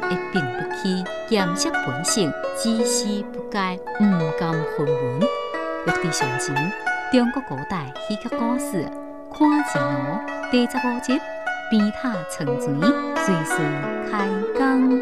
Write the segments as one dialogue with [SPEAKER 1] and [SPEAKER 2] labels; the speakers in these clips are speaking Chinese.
[SPEAKER 1] 会并不起，见识本性，知识不改，唔甘混文。欲知详情，中国古代戏曲故事，看字幕第15集，边塔沉水，随时开讲。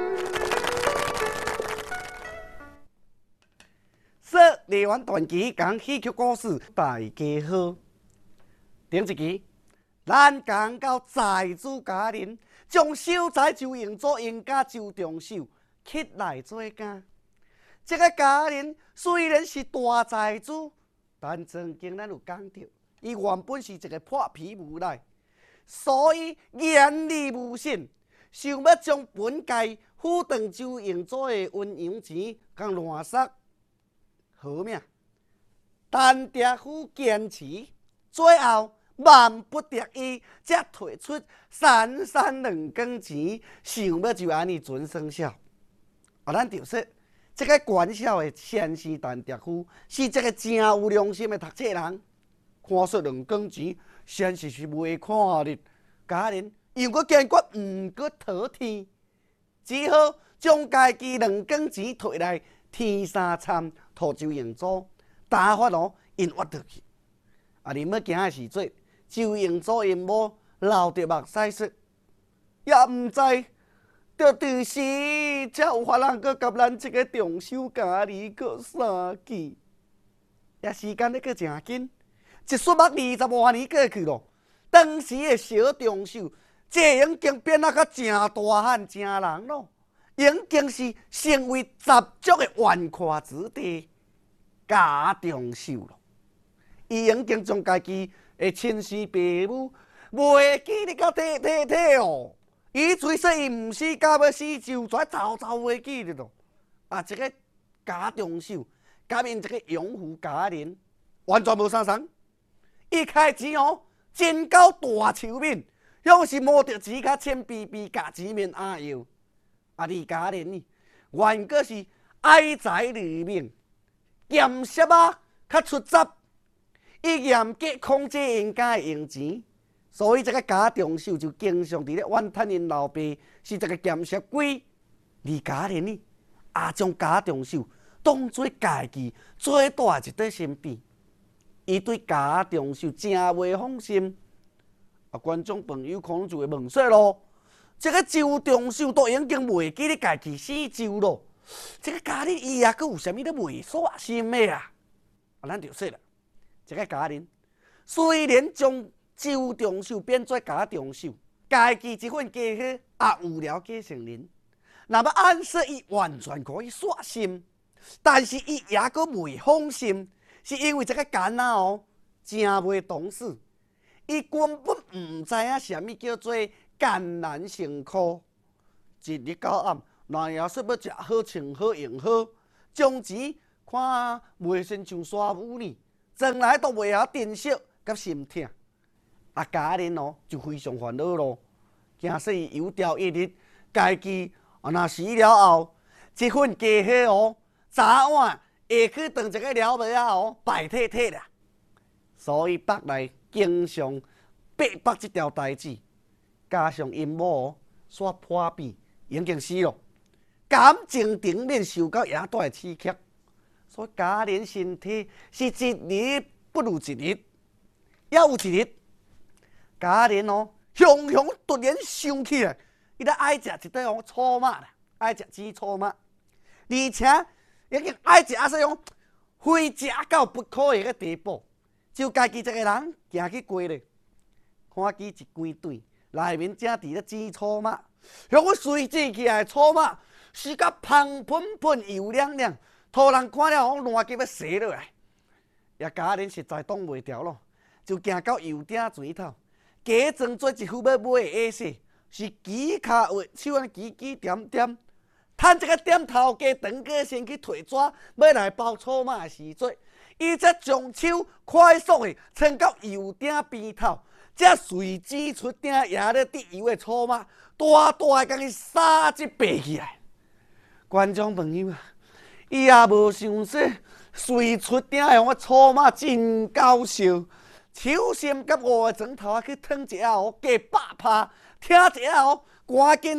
[SPEAKER 2] 说梨园传奇讲戏曲故事，大家好。顶一期，咱讲到财主家人将秀才周应祖因家周仲秀乞来做家。这个家人虽然是大财主，但曾经咱有讲到，伊原本是一个破皮无赖，所以言理无信，想要将本该辅长周应祖的温阳钱甲乱杀。好命，但爹夫坚持，最后万不得已，才退出三两更钱，想要就安尼准生效。咱就说，这个管小的先生但爹夫是这个真有良心的读册人，看说2更钱，先是袂看的家人，又搁坚决毋搁讨天，只好将家己2更钱摕来天三参。托周应祖打发因挖倒去。恁要惊的是做周应祖因某流着目屎水，也毋知着伫时才有法人搁甲咱这个重秀家己搁相见。也时间咧搁诚紧，一瞬目20多年过去咯。当时的小重秀，这已经变啊，较诚大汉诚人咯。已经是成为十足的纨绔子弟，家重秀咯。伊已经将家己的亲生父母袂记得到体哦。伊虽说伊毋是到要死，就全走袂记得咯。这个家重秀甲因这个养父家人完全无相同。伊开钱真够大手面，向是摸着钱较欠逼逼，甲钱面要。你家人呢，原个是爱财如命，咸涩较出杂，伊严格控制因家的用钱，所以这个家重秀就经常伫咧怨叹因老爸是这个咸涩鬼。而家人呢，将家重秀当作家己最大一块身边，伊对家重秀真袂放心。观众朋友可能就会问说咯。这个周重秀都已经袂记咧家己死周咯，这个家人伊也阁有啥物咧袂煞心的啊？咱就说啦，这个家人虽然将周重秀变做家重秀，家己这份家伙也有了继承人，那么按说伊完全可以煞心，但是伊也阁袂放心，是因为这个囡仔真袂懂事，伊根本毋知影啥物叫做艰难辛苦，一日到暗，若也说要食好、穿好、用好，将钱看袂先像沙母呢，从来都袂晓珍惜甲心疼。家人就非常烦恼咯，惊说伊有朝一日家己若死了后，这份家伙早晚会去当一个了妹败退退啦。所以北来经常逼迫这条代志。加上因某煞破病，已经死了，感情层面受到野大的刺激，所以家人身体是一日不如一日。也有一日，家人雄雄突然想起来，伊咧爱食一块粗肉啦，爱食煮粗肉，而且已经爱食说非食到不可的个地步，就家己一个人行去街咧，看见一规堆。内面正伫咧煮粗肉，向我随煮起来的粗肉是甲香喷喷、油亮亮，途人看了烂急要踅落来。也家人实在挡袂牢咯，就行到油鼎前头，加装做一副要买的下势，是举骹画手安尼举点点，趁一个点头家长过先去摕纸，要来包粗肉的时阵，伊则将手快速的伸到油鼎边头。才随之出鼎压咧滴油的粗肉，大大甲伊撒一爬起来。观众朋友伊也无想说，随出鼎的我粗肉真搞笑，手心甲5个砖头去烫一下加8拍，听一下赶紧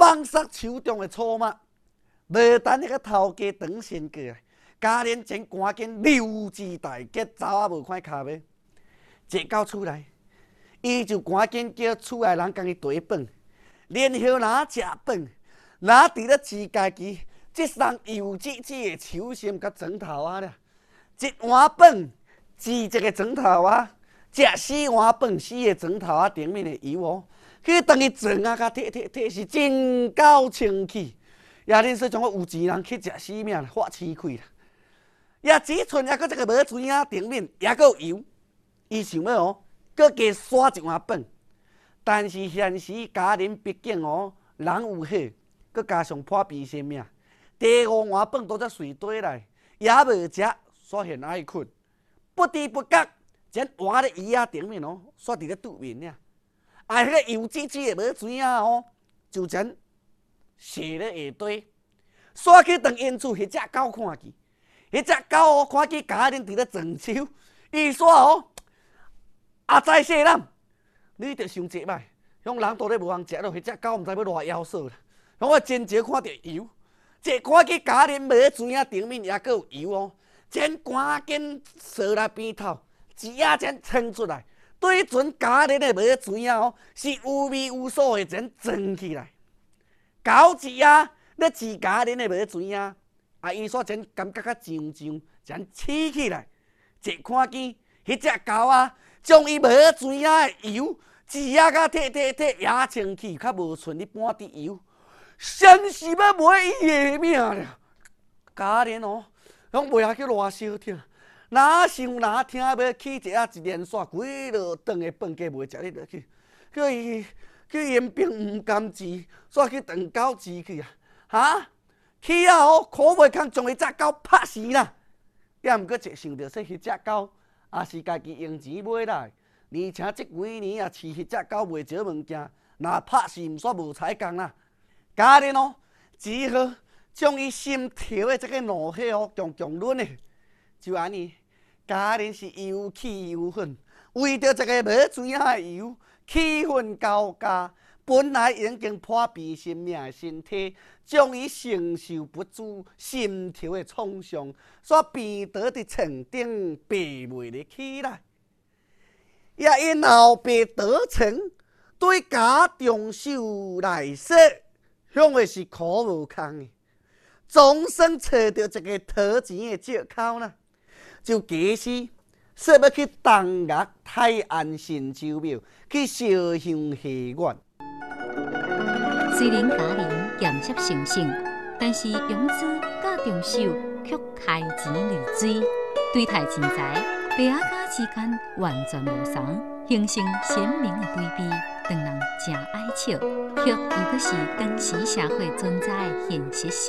[SPEAKER 2] 放杀手中的驮马，无等迄个头家转身过来，家人前赶紧溜之大吉，走啊无看脚尾，坐到厝内，伊就赶紧叫厝内人共伊砥饭，然后拿食饭，拿伫咧自家己即双油脂的手心甲枕头啊了，一碗饭煮一个枕头啊，食4碗饭4个枕头啊顶面的油哦。去当伊装啊，甲摕是真够清气。也恁说像我有钱人去食死命啦，发饲开啦。也只剩还阁一个无水啊，顶面也阁有油。伊想要哦，阁加刷一碗饭。但是现时家人毕竟哦，人有好，阁加上破病生命，第5碗饭都才睡底来，也无食，煞现爱困。不知不觉，将碗咧椅仔顶面哦，煞伫咧肚面了。迄个油脂的无水啊哦，就将射咧下底，煞去当因厝迄只狗看去，迄只狗哦看见家人伫咧装修，伊煞哦，阿仔细人，你着想一摆，向人都咧无通食咯，迄只狗毋知要偌夭寿啦。向我真少看到油，一看见家人无水啊，顶面也阁有油哦，真赶紧扫来边头，钱仔真冲出来。对准家人的无水啊哦，是有味有素的，全装起来。狗子啊，咧饲家人的无水啊，伊煞全感觉较上，全起起来。一看见迄只狗啊，将伊无水啊的油，饲啊甲摕也清气，较无剩哩半滴油，真是要买伊的命了。家人哦，拢袂晓去偌小听。哪想哪听要起一下一连续几落顿的饭价袂食你落去，叫伊因兵毋甘治，煞去当狗治去啊！哈，起啊哦，可袂通将迄只狗拍死啦！也毋过一想着说，迄只狗也是家己用钱买来，而且即几年也饲迄只狗袂少物件，若拍死毋煞无彩工啦。家人哦，只好将伊心头的这个怒气哦，强忍的，就安尼。家人是又气又愤，为着一个无水啊的油，气愤交加。本来已经破病生命的身体，将伊承受不住心头的创伤，所病倒伫床顶爬袂入起来。也因后爸得逞，对家中秀来说，向的是苦无空的，总算找到一个讨钱的借口啦。就假使说要去东岳泰安神州庙去烧香下愿。
[SPEAKER 1] 虽然家人严肃成性，但是杨子甲中秀却开钱如水，对待钱财、爸仔家之间完全无同，形成鲜明的对比，让人真爱笑。却又阁是当时社会存在的现实